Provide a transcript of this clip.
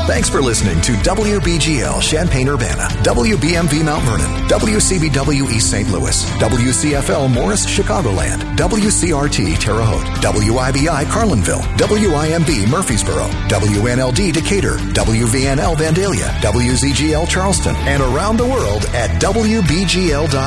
Thanks for listening to WBGL Champaign-Urbana, WBMV Mount Vernon, WCBW East St. Louis, WCFL Morris, Chicagoland, WCRT Terre Haute, WIBI Carlinville, WIMB Murfreesboro, WNLD Decatur, WVNL Vandalia, WZGL Charleston, and around the world at WBGL.org.